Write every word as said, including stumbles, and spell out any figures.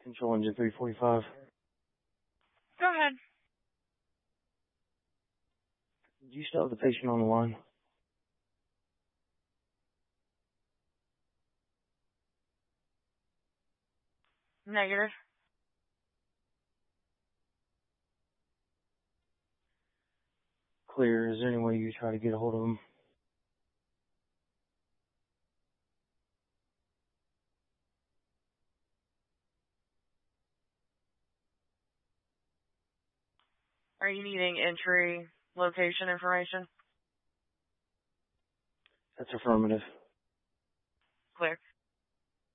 Control engine three forty-five. Go ahead. Do you still have the patient on the line? Negative. Clear. Is there any way you try to get a hold of him? Are you needing entry location information? That's affirmative. Clear.